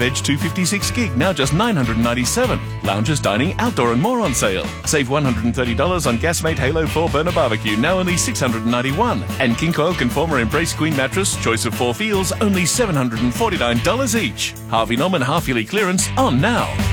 Edge 256 gig, now just $997. Lounges, dining, outdoor and more on sale. Save $130 on Gasmate Halo 4 Burner Barbecue, now only $691. And King Coil Conformer Embrace Queen Mattress, choice of 4 feels, only $749 each. Harvey Norman half-yearly clearance on now.